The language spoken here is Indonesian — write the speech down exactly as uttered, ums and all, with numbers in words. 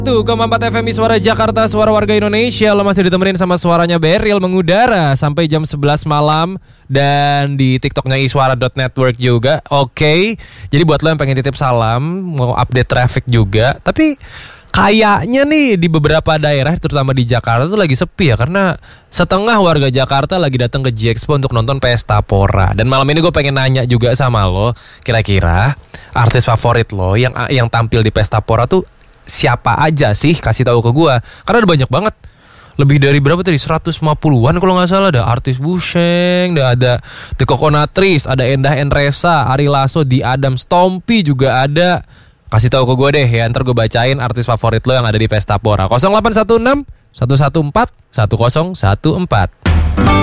Tuh, koma empat F M I Suara Jakarta, suara warga Indonesia. Lo masih ditemenin sama suaranya Beril mengudara sampai jam sebelas malam. Dan di TikToknya iswara dot network juga. Oke, okay. Jadi buat lo yang pengen titip salam, mau update traffic juga. Tapi kayaknya nih di beberapa daerah, terutama di Jakarta tuh lagi sepi ya. Karena setengah warga Jakarta lagi datang ke G-Expo untuk nonton Pesta Pora. Dan malam ini gue pengen nanya juga sama lo, kira-kira artis favorit lo yang yang tampil di Pesta Pora tuh siapa aja sih? Kasih tahu ke gue. Karena ada banyak banget. Lebih dari berapa tadi? seratus lima puluhan kalau gak salah. Ada artis Busheng, ada The Coconutris, ada Endah Enresa, Ari Lasso, Di Adam, Stompy juga ada. Kasih tahu ke gue deh ya, ntar gue bacain artis favorit lo yang ada di Pesta Pora. nol delapan satu enam satu satu empat satu nol satu empat.